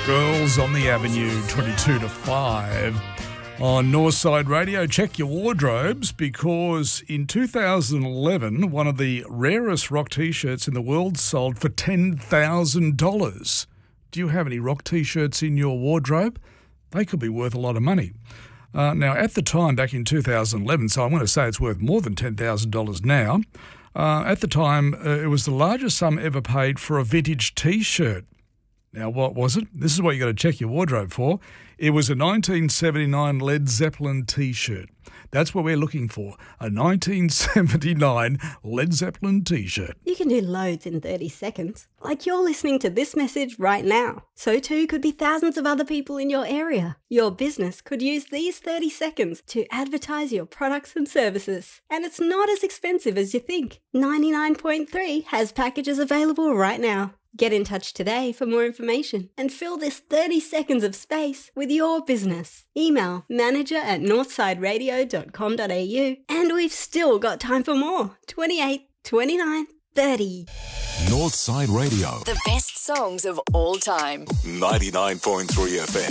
Girls on the Avenue, 22 to 5 on Northside Radio. Check your wardrobes because in 2011, one of the rarest rock T-shirts in the world sold for $10,000. Do you have any rock T-shirts in your wardrobe? They could be worth a lot of money. Now, at the time, back in 2011, so I'm going to say it's worth more than $10,000 now. At the time, it was the largest sum ever paid for a vintage T-shirt. Now, what was it? This is what you got to check your wardrobe for. It was a 1979 Led Zeppelin T-shirt. That's what we're looking for, a 1979 Led Zeppelin T-shirt. You can do loads in 30 seconds. Like you're listening to this message right now. So too could be thousands of other people in your area. Your business could use these 30 seconds to advertise your products and services. And it's not as expensive as you think. 99.3 has packages available right now. Get in touch today for more information and fill this 30 seconds of space with your business. Email manager@northsideradio.com.au and we've still got time for more. 28, 29, 30. Northside Radio. The best songs of all time. 99.3 FM.